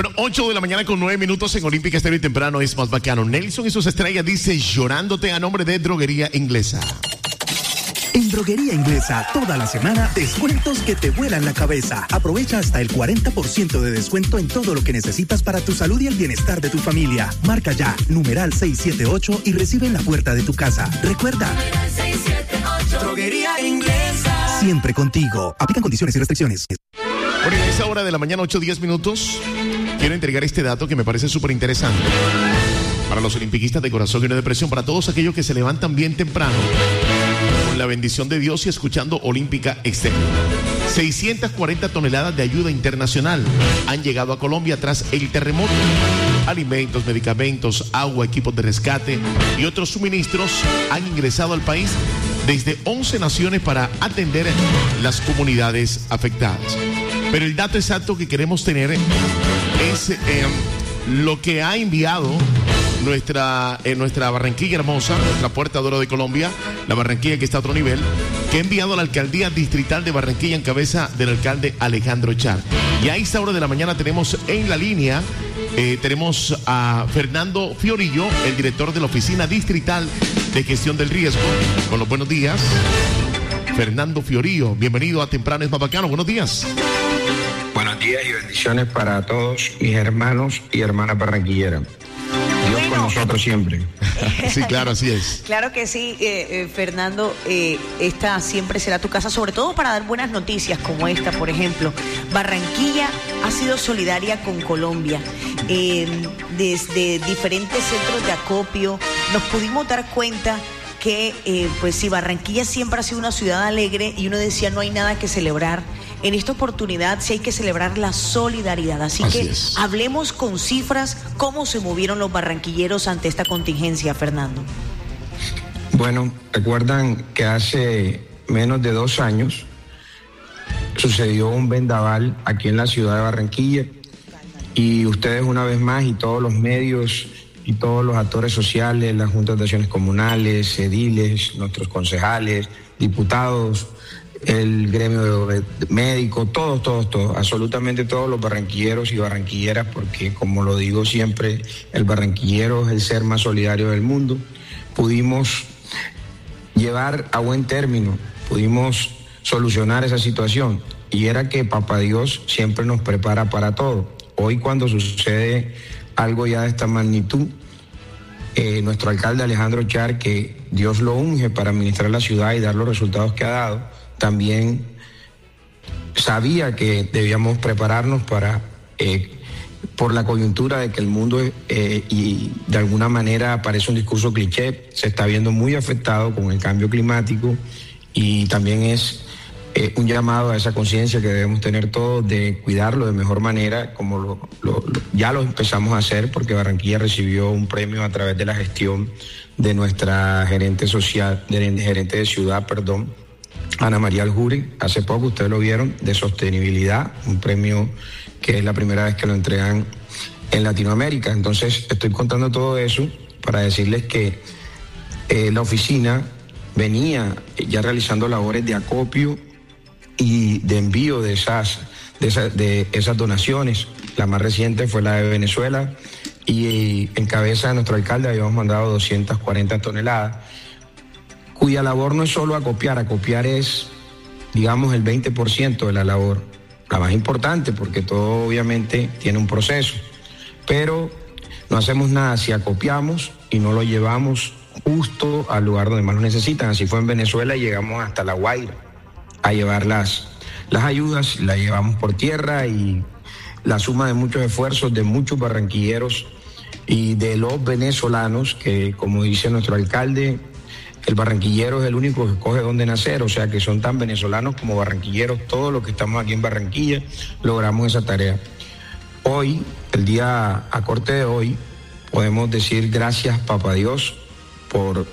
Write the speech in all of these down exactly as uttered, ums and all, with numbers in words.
Bueno, ocho de la mañana con nueve minutos en Olímpica Estéreo y temprano es más bacano. Nelson y sus estrellas dice llorándote a nombre de Droguería Inglesa. En Droguería Inglesa, toda la semana, descuentos que te vuelan la cabeza. Aprovecha hasta el cuarenta por ciento de descuento en todo lo que necesitas para tu salud y el bienestar de tu familia. Marca ya, numeral seiscientos setenta y ocho y recibe en la puerta de tu casa. Recuerda, seiscientos setenta y ocho, Droguería Inglesa. Siempre contigo. Aplican condiciones y restricciones. Bueno, en esa hora de la mañana, ocho diez minutos, quiero entregar este dato que me parece súper interesante. Para los olimpiquistas de corazón y no de presión, para todos aquellos que se levantan bien temprano, con la bendición de Dios y escuchando Olímpica Estéreo. seiscientas cuarenta toneladas de ayuda internacional han llegado a Colombia tras el terremoto. Alimentos, medicamentos, agua, equipos de rescate y otros suministros han ingresado al país desde once naciones para atender las comunidades afectadas. Pero el dato exacto que queremos tener es eh, lo que ha enviado nuestra, eh, nuestra Barranquilla hermosa, nuestra Puerta de Oro de Colombia, la Barranquilla que está a otro nivel, que ha enviado a la Alcaldía Distrital de Barranquilla en cabeza del alcalde Alejandro Char. Y a esta hora de la mañana tenemos en la línea, eh, tenemos a Fernando Fiorillo, el director de la Oficina Distrital de Gestión del Riesgo. Con los buenos días, Fernando Fiorillo, bienvenido a Temprano es Más Bacano, buenos días. Buenos días y bendiciones para todos mis hermanos y hermanas barranquilleras. Dios bueno, con nosotros siempre. Sí, claro, así es. Claro que sí, eh, eh, Fernando, eh, esta siempre será tu casa, sobre todo para dar buenas noticias como esta, por ejemplo. Barranquilla ha sido solidaria con Colombia. Eh, desde diferentes centros de acopio nos pudimos dar cuenta que, eh, pues sí, Barranquilla siempre ha sido una ciudad alegre y uno decía no hay nada que celebrar. En esta oportunidad sí hay que celebrar la solidaridad. Así, Así que es. Hablemos con cifras, cómo se movieron los barranquilleros ante esta contingencia, Fernando. Bueno, recuerdan que hace menos de dos años sucedió un vendaval aquí en la ciudad de Barranquilla y ustedes una vez más y todos los medios y todos los actores sociales, las juntas de acciones comunales, ediles, nuestros concejales, diputados, el gremio médico, todos, todos, todos, absolutamente todos los barranquilleros y barranquilleras, porque como lo digo siempre, el barranquillero es el ser más solidario del mundo, pudimos llevar a buen término, pudimos solucionar esa situación, y era que Papá Dios siempre nos prepara para todo. Hoy cuando sucede algo ya de esta magnitud, eh, nuestro alcalde Alejandro Char, que Dios lo unge para administrar la ciudad y dar los resultados que ha dado, también sabía que debíamos prepararnos para, eh, por la coyuntura de que el mundo, eh, y de alguna manera parece un discurso cliché, se está viendo muy afectado con el cambio climático, y también es eh, un llamado a esa conciencia que debemos tener todos de cuidarlo de mejor manera, como lo, lo, lo, ya lo empezamos a hacer, porque Barranquilla recibió un premio a través de la gestión de nuestra gerente social, de, gerente de ciudad, perdón, Ana María Aljuri, hace poco, ustedes lo vieron, de sostenibilidad, un premio que es la primera vez que lo entregan en Latinoamérica. Entonces, estoy contando todo eso para decirles que eh, la oficina venía ya realizando labores de acopio y de envío de esas, de esas, de esas donaciones. La más reciente fue la de Venezuela, y en cabeza de nuestro alcalde habíamos mandado doscientas cuarenta toneladas, cuya labor no es solo acopiar, acopiar es, digamos, el veinte por ciento de la labor, la más importante, porque todo obviamente tiene un proceso, pero no hacemos nada si acopiamos y no lo llevamos justo al lugar donde más lo necesitan. Así fue en Venezuela, y llegamos hasta La Guaira a llevar las, las ayudas, las llevamos por tierra, y la suma de muchos esfuerzos de muchos barranquilleros y de los venezolanos, que como dice nuestro alcalde, el barranquillero es el único que escoge dónde nacer, o sea que son tan venezolanos como barranquilleros, todos los que estamos aquí en Barranquilla, logramos esa tarea. Hoy, el día a corte de hoy, podemos decir gracias, Papá Dios, por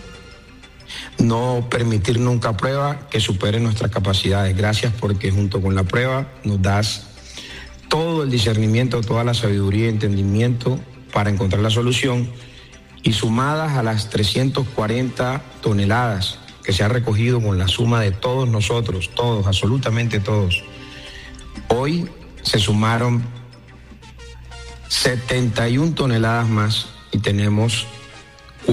no permitir nunca prueba que supere nuestras capacidades. Gracias porque junto con la prueba nos das todo el discernimiento, toda la sabiduría y entendimiento para encontrar la solución, y sumadas a las trescientas cuarenta toneladas que se ha recogido con la suma de todos nosotros, todos, absolutamente todos, hoy se sumaron setenta y una toneladas más y tenemos